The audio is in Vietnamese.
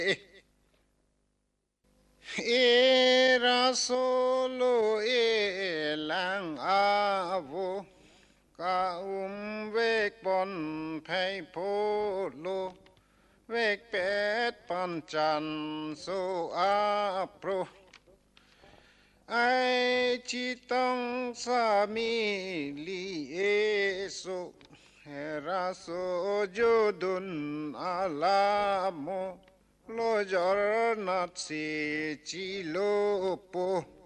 Era solo lang avo ka vek bon phai po lo vek pet pan chan so apro ai chi tong sa mi li eso era so jodun alamo lo jornat si chi lo po